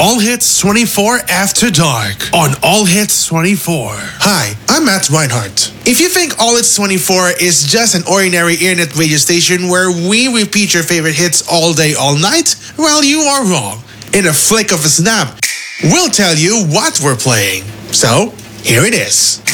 All Hits 24 After Dark on All Hits 24. Hi, I'm Matt Reinhardt. If you think All Hits 24 is just an ordinary internet radio station where we repeat your favorite hits all day, all night, well, you are wrong. In a flick of a snap, we'll tell you what we're playing. So, here it is.